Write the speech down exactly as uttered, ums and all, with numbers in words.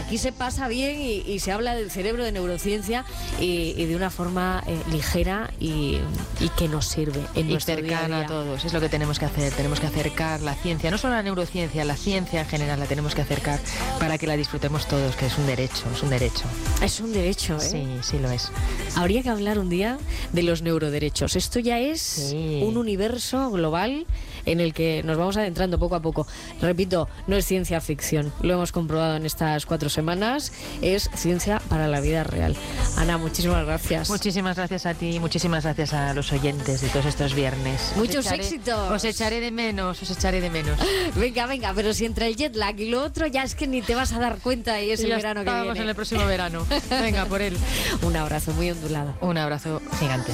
aquí se pasa bien y, y se habla del cerebro, de neurociencia y, y de una forma eh, ligera y, y que nos sirve en y nuestro cercana día a, día. a todos. Es lo que tenemos que hacer. Tenemos que acercar la ciencia, no solo la neurociencia, la ciencia en general la tenemos que acercar para que la disfrutemos todos, que es un derecho, es un derecho. Es un derecho, ¿eh? Sí, sí lo es. Habría que hablar un día de los neuroderechos. Esto ya es Sí. un universo global en el que nos vamos adentrando poco a poco. Repito, no es ciencia ficción, lo hemos comprobado en estas cuatro semanas, es ciencia para la vida real. Ana, muchísimas gracias. Muchísimas gracias a ti, muchísimas gracias a los oyentes de todos estos viernes. Muchos Os echaré, éxitos. Os echaré de menos, os echaré de menos. Venga, venga, pero si entre el jet lag y lo otro ya es que ni te vas a dar cuenta y es Y el ya verano que estamos viene. en el próximo verano. Venga, por él. Un abrazo muy ondulado. Un abrazo gigante.